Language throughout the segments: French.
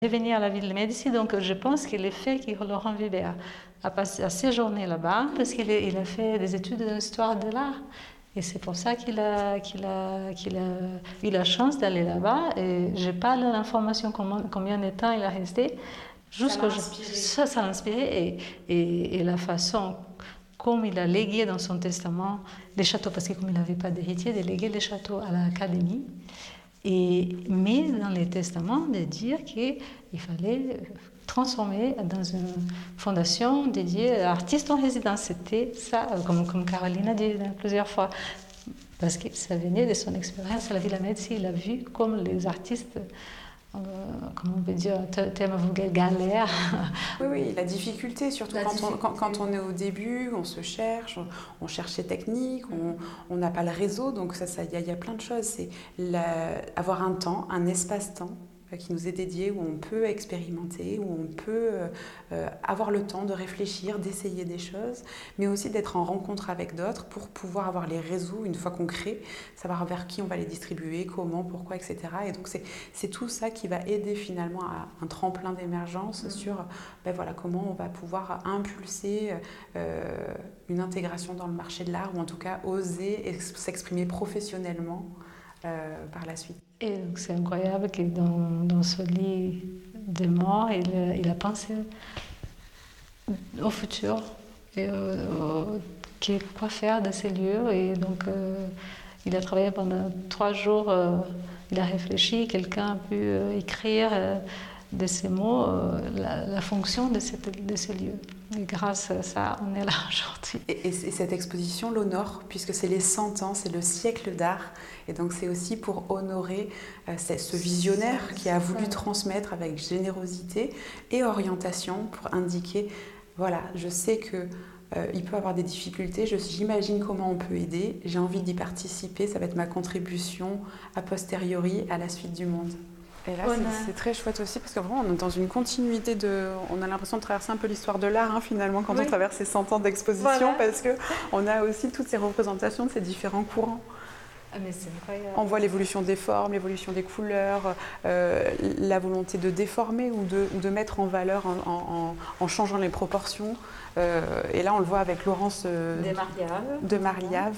est venu à la ville de Médicis, donc je pense que l'effet que Laurent Vibert a séjourné là-bas, parce qu'il a fait des études d'histoire de l'art. Et c'est pour ça qu'il a eu la chance d'aller là-bas. Et je n'ai pas l'information combien de temps il a resté. Ça l'a inspiré. Et la façon comme il a légué dans son testament les châteaux, parce que comme il n'avait pas d'héritier, de léguer les châteaux à l'Académie. Mais dans les testaments, de dire qu'il fallait transformer dans une fondation dédiée à artistes en résidence. C'était ça, comme Caroline a dit plusieurs fois, parce que ça venait de son expérience à la Villa Médicis. Il a vu comme les artistes, comment on peut dire, terme vulgaire, galère. Oui, la difficulté, surtout quand on est au début, on se cherche, on cherche ses techniques, on n'a pas le réseau, donc il y a plein de choses. C'est avoir un temps, un espace-temps qui nous est dédié, où on peut expérimenter, où on peut avoir le temps de réfléchir, d'essayer des choses, mais aussi d'être en rencontre avec d'autres pour pouvoir avoir les réseaux une fois qu'on crée, savoir vers qui on va les distribuer, comment, pourquoi, etc. Et donc c'est tout ça qui va aider finalement à un tremplin d'émergence sur comment on va pouvoir impulser une intégration dans le marché de l'art, ou en tout cas oser s'exprimer professionnellement par la suite. Et donc c'est incroyable que dans ce lit de mort, il a pensé au futur et quoi faire de ces lieux. Et donc il a travaillé pendant 3 jours, il a réfléchi, quelqu'un a pu écrire de ces mots la fonction de ces lieux. Et grâce à ça, on est là aujourd'hui. Et cette exposition l'honore, puisque c'est les 100 ans, c'est le siècle d'art. Et donc c'est aussi pour honorer ce visionnaire qui a voulu transmettre avec générosité et orientation pour indiquer, voilà, je sais que il peut avoir des difficultés, j'imagine comment on peut aider, j'ai envie d'y participer, ça va être ma contribution a posteriori à la suite du monde. Et là, c'est très chouette aussi, parce que vraiment, on est dans une continuité on a l'impression de traverser un peu l'histoire de l'art, finalement, quand on traverse ces 100 ans d'exposition, parce qu'on a aussi toutes ces représentations de ces différents courants. Ah, mais c'est incroyable. On voit l'évolution des formes, l'évolution des couleurs, la volonté de déformer ou de mettre en valeur en changeant les proportions. Et là, on le voit avec Laurence de Marliave.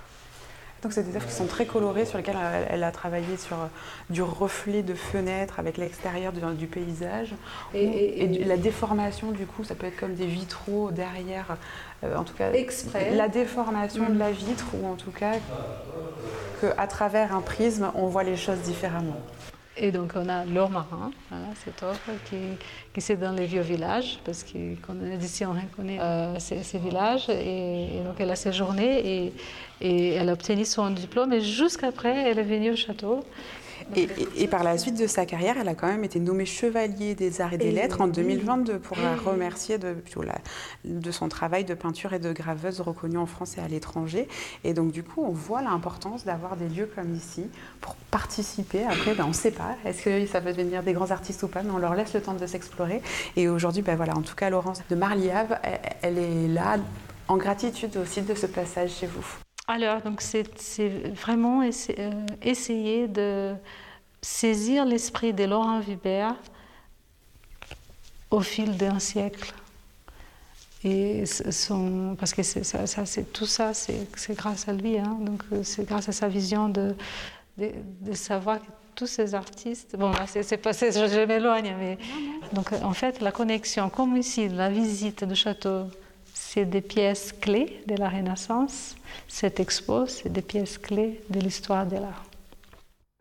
Donc c'est des œuvres qui sont très colorées, sur lesquelles elle a travaillé sur du reflet de fenêtre avec l'extérieur du paysage. Et la déformation, du coup, ça peut être comme des vitraux derrière, en tout cas exprès. La déformation de la vitre, ou en tout cas qu'à travers un prisme, on voit les choses différemment. Et donc on a l'or marin, voilà, cette œuvre qui c'est dans les vieux villages, parce que quand on est d'ici on reconnaît ces villages, et donc elle a séjourné et elle a obtenu son diplôme, et jusqu'après elle est venue au château. Et par la suite de sa carrière, elle a quand même été nommée chevalier des arts et des lettres en 2022 pour la remercier de son travail de peinture et de graveuse reconnu en France et à l'étranger. Et donc du coup, on voit l'importance d'avoir des lieux comme ici pour participer. Après, on ne sait pas, est-ce que ça va devenir des grands artistes ou pas, mais on leur laisse le temps de s'explorer. Et aujourd'hui, en tout cas, Laurence de Marliave, elle est là en gratitude aussi de ce passage chez vous. Alors, donc c'est vraiment essayer de saisir l'esprit de Laurent Vibert au fil d'un siècle. Et parce que tout ça, c'est grâce à lui. Donc c'est grâce à sa vision de savoir que tous ces artistes... Bon, là, je m'éloigne, mais... Donc en fait, la connexion, comme ici, la visite du château, c'est des pièces clés de la Renaissance. Cette expo, c'est des pièces clés de l'histoire de l'art.